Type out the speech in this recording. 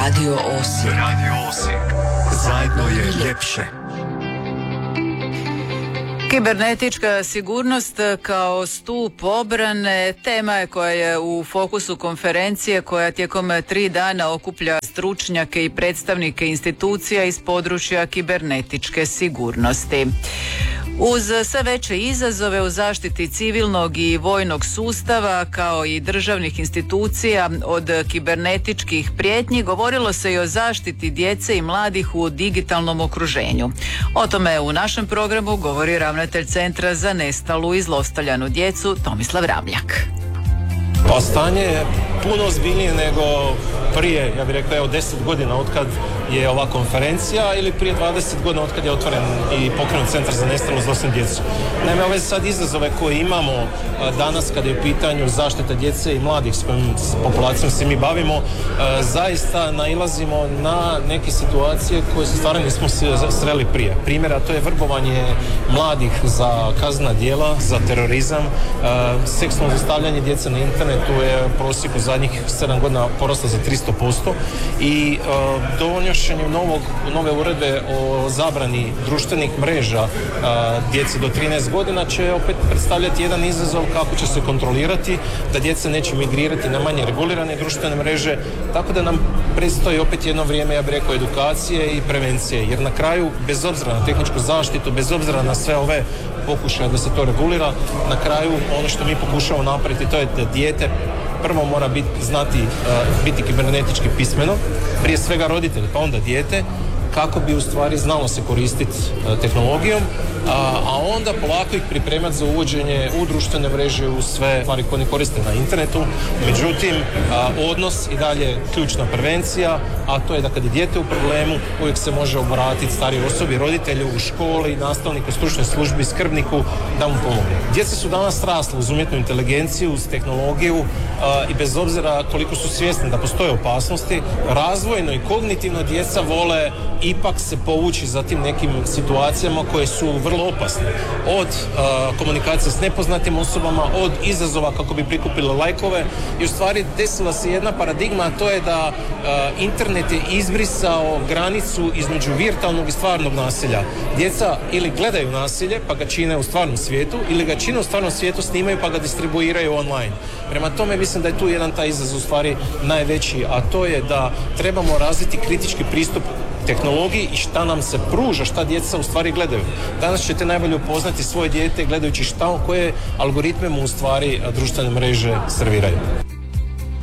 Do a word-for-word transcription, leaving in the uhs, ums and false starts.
Radio Osijek. Radio Osijek. Zajedno je ljepše. Kibernetička sigurnost kao stup obrane tema je koja je u fokusu konferencije koja tijekom tri dana okuplja stručnjake i predstavnike institucija iz područja kibernetičke sigurnosti. Uz sve veće izazove u zaštiti civilnog i vojnog sustava kao i državnih institucija od kibernetičkih prijetnji govorilo se i o zaštiti djece i mladih u digitalnom okruženju. O tome u našem programu govori ravnatelj Centra za nestalu i zlostavljanu djecu Tomislav Ramljak. Pa stanje je puno ozbiljnije nego prije, ja bih rekao, evo deset godina otkad je ova konferencija ili prije dvadeset godina otkad je otvoren i pokrenut Centar za nestalu i zlostavljanu djecu. Naime, ove sad izazove koje imamo danas kada je u pitanju zaštita djece i mladih s kojim populacijom se mi bavimo, zaista nailazimo na neke situacije koje se stvarno nismo sreli prije. Primjera, to je vrbovanje mladih za kaznena djela, za terorizam, seksualno zlostavljanje djece na internetu je u prosjeku zadnjih sedam godina poraslo za tristo posto i uh, donošenjem novog, nove uredbe o zabrani društvenih mreža uh, djece do trinaest godina će opet predstavljati jedan izazov kako će se kontrolirati, da djeca neće migrirati na manje regulirane društvene mreže, tako da nam predstoji opet jedno vrijeme, ja bih rekao, edukacije i prevencije, jer na kraju, bez obzira na tehničku zaštitu, bez obzira na sve ove pokušaje da se to regulira, na kraju ono što mi pokušavamo napraviti to je da dijete prvo mora biti, znati uh, biti kibernetički pismeno, prije svega roditelj, pa onda dijete, kako bi u stvari znalo se koristiti uh, tehnologijom, a, a onda polako ih pripremati za uvođenje u društvene mreže, u sve stvari koje oni koriste na internetu. Međutim, a, odnos i dalje ključna prevencija, a to je da kad je dijete u problemu, uvijek se može obratiti starijoj osobi, roditelju u školi, nastavniku, stručnoj službi, skrbniku, da mu pomogne. Djeca su danas rasla uz umjetnu inteligenciju, uz tehnologiju a, i bez obzira koliko su svjesni da postoje opasnosti, razvojno i kognitivno djeca vole ipak se povući za tim nekim situacijama koje su vrlo opasne. Od uh, komunikacije s nepoznatim osobama, od izazova kako bi prikupili lajkove i u stvari desila se jedna paradigma, a to je da uh, internet je izbrisao granicu između virtualnog i stvarnog nasilja. Djeca ili gledaju nasilje pa ga čine u stvarnom svijetu ili ga čine u stvarnom svijetu, snimaju pa ga distribuiraju online. Prema tome mislim da je tu jedan taj izazov u stvari najveći, a to je da trebamo razviti kritički pristup tehnologiji i šta nam se pruža, šta djeca u stvari gledaju. Danas ćete najbolje upoznati svoje dijete gledajući šta, koje algoritme mu u stvari društvene mreže serviraju.